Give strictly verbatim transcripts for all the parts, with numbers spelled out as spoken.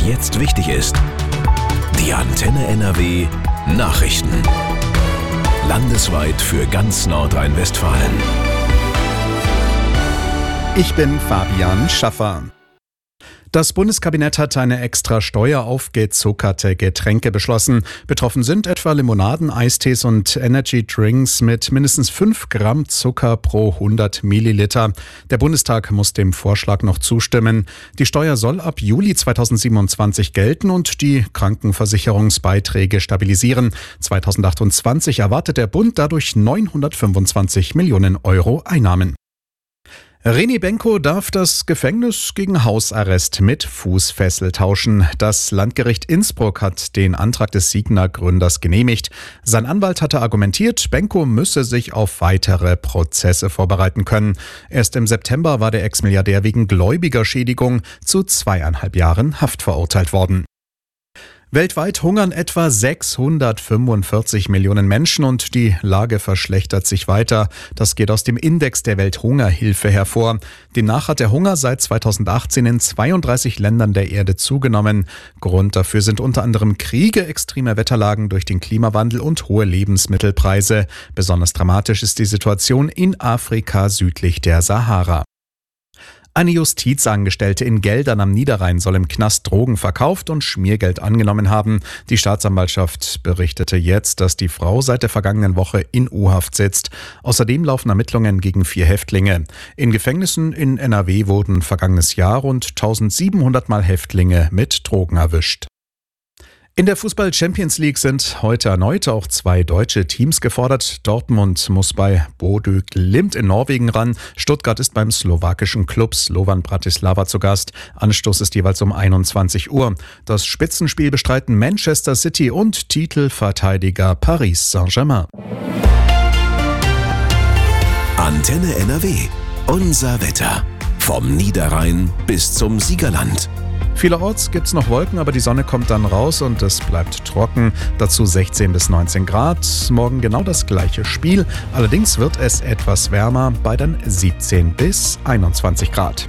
jetzt wichtig ist. Die Antenne N R W Nachrichten. Landesweit für ganz Nordrhein-Westfalen. Ich bin Fabian Schaffer. Das Bundeskabinett hat eine extra Steuer auf gezuckerte Getränke beschlossen. Betroffen sind etwa Limonaden, Eistees und Energy Drinks mit mindestens fünf Gramm Zucker pro hundert Milliliter. Der Bundestag muss dem Vorschlag noch zustimmen. Die Steuer soll ab Juli zweitausendsiebenundzwanzig gelten und die Krankenversicherungsbeiträge stabilisieren. zweitausendachtundzwanzig erwartet der Bund dadurch neunhundertfünfundzwanzig Millionen Euro Einnahmen. Reni Benko darf das Gefängnis gegen Hausarrest mit Fußfessel tauschen. Das Landgericht Innsbruck hat den Antrag des Signa-Gründers genehmigt. Sein Anwalt hatte argumentiert, Benko müsse sich auf weitere Prozesse vorbereiten können. Erst im September war der Ex-Milliardär wegen Gläubigerschädigung zu zweieinhalb Jahren Haft verurteilt worden. Weltweit hungern etwa sechshundertfünfundvierzig Millionen Menschen und die Lage verschlechtert sich weiter. Das geht aus dem Index der Welthungerhilfe hervor. Demnach hat der Hunger seit zweitausendachtzehn in zweiunddreißig Ländern der Erde zugenommen. Grund dafür sind unter anderem Kriege, extreme Wetterlagen durch den Klimawandel und hohe Lebensmittelpreise. Besonders dramatisch ist die Situation in Afrika südlich der Sahara. Eine Justizangestellte in Geldern am Niederrhein soll im Knast Drogen verkauft und Schmiergeld angenommen haben. Die Staatsanwaltschaft berichtete jetzt, dass die Frau seit der vergangenen Woche in U-Haft sitzt. Außerdem laufen Ermittlungen gegen vier Häftlinge. In Gefängnissen in N R W wurden vergangenes Jahr rund eintausendsiebenhundert Mal Häftlinge mit Drogen erwischt. In der Fußball-Champions League sind heute erneut auch zwei deutsche Teams gefordert. Dortmund muss bei Bodø Glimt in Norwegen ran. Stuttgart ist beim slowakischen Klub Slovan Bratislava zu Gast. Anstoß ist jeweils um einundzwanzig Uhr. Das Spitzenspiel bestreiten Manchester City und Titelverteidiger Paris Saint-Germain. Antenne N R W. Unser Wetter. Vom Niederrhein bis zum Siegerland. Vielerorts gibt es noch Wolken, aber die Sonne kommt dann raus und es bleibt trocken. Dazu sechzehn bis neunzehn Grad. Morgen genau das gleiche Spiel. Allerdings wird es etwas wärmer bei dann siebzehn bis einundzwanzig Grad.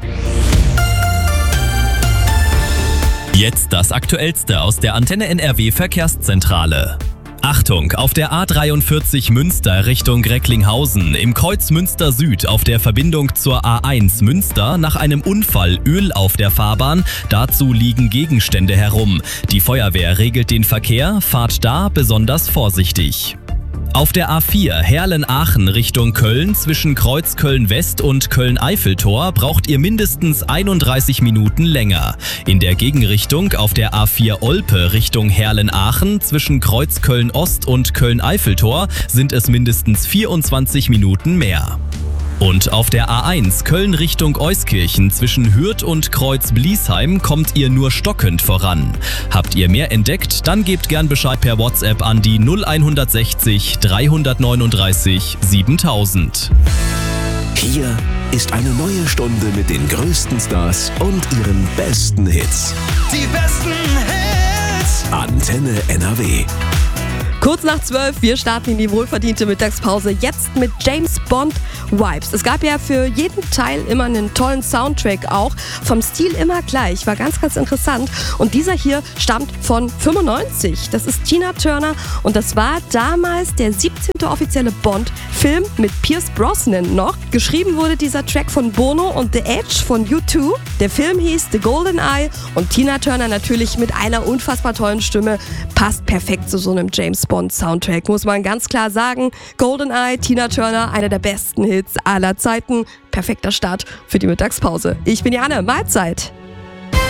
Jetzt das Aktuellste aus der Antenne N R W Verkehrszentrale. Achtung, auf der A dreiundvierzig Münster Richtung Recklinghausen, im Kreuz Münster Süd auf der Verbindung zur A eins Münster nach einem Unfall Öl auf der Fahrbahn. Dazu liegen Gegenstände herum. Die Feuerwehr regelt den Verkehr, fahrt da besonders vorsichtig. Auf der A vier Herlen-Aachen Richtung Köln zwischen Kreuz Köln-West und Köln-Eiffeltor braucht ihr mindestens einunddreißig Minuten länger. In der Gegenrichtung auf der A vier Olpe Richtung Herlen-Aachen zwischen Kreuz Köln-Ost und Köln-Eiffeltor sind es mindestens vierundzwanzig Minuten mehr. Und auf der A eins Köln Richtung Euskirchen zwischen Hürth und Kreuz Bliesheim kommt ihr nur stockend voran. Habt ihr mehr entdeckt? Dann gebt gern Bescheid per WhatsApp an die null sechzig dreihundertneununddreißig siebentausend. Hier ist eine neue Stunde mit den größten Stars und ihren besten Hits. Die besten Hits. Antenne N R W. Kurz nach zwölf, wir starten in die wohlverdiente Mittagspause jetzt mit James Bond Vibes. Es gab ja für jeden Teil immer einen tollen Soundtrack auch, vom Stil immer gleich, war ganz, ganz interessant. Und dieser hier stammt von fünfundneunzig, das ist Tina Turner und das war damals der siebzehnte offizielle Bond-Film mit Pierce Brosnan noch. Geschrieben wurde dieser Track von Bono und The Edge von U zwei. Der Film hieß The Golden Eye und Tina Turner natürlich mit einer unfassbar tollen Stimme, passt perfekt zu so einem James Bond Soundtrack, muss man ganz klar sagen. GoldenEye, Tina Turner, einer der besten Hits aller Zeiten. Perfekter Start für die Mittagspause. Ich bin Janne, Mahlzeit.